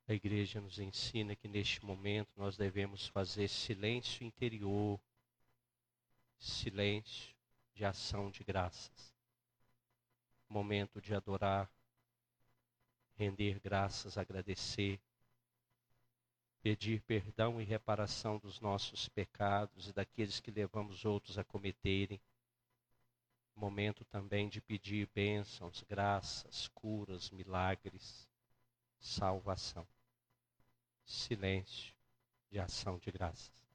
A igreja nos ensina que neste momento nós devemos fazer silêncio interior, silêncio de ação de graças. Momento de adorar, render graças, agradecer, pedir perdão e reparação dos nossos pecados e daqueles que levamos outros a cometerem. Momento também de pedir bênçãos, graças, curas, milagres, salvação. Silêncio de ação de graças.